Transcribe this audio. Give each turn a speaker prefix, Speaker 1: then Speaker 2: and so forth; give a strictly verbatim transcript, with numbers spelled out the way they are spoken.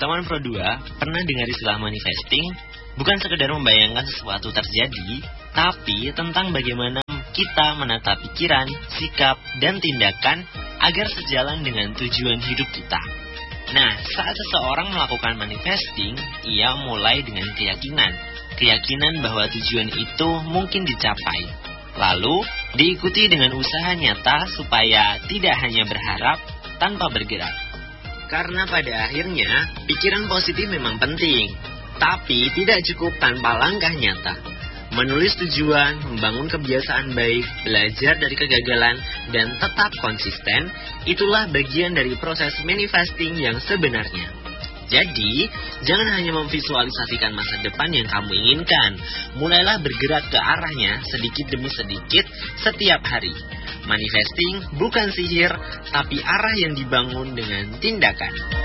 Speaker 1: Sawan Pro dua pernah dengar istilah manifesting? Bukan sekedar membayangkan sesuatu terjadi, tapi tentang bagaimana kita menata pikiran, sikap, dan tindakan agar sejalan dengan tujuan hidup kita. Nah, saat seseorang melakukan manifesting, ia mulai dengan keyakinan. Keyakinan bahwa tujuan itu mungkin dicapai. Lalu, diikuti dengan usaha nyata supaya tidak hanya berharap tanpa bergerak. Karena pada akhirnya, pikiran positif memang penting, tapi tidak cukup tanpa langkah nyata. Menulis tujuan, membangun kebiasaan baik, belajar dari kegagalan, dan tetap konsisten, itulah bagian dari proses manifesting yang sebenarnya. Jadi, jangan hanya memvisualisasikan masa depan yang kamu inginkan. Mulailah bergerak ke arahnya sedikit demi sedikit setiap hari. Manifesting bukan sihir, tapi arah yang dibangun dengan tindakan.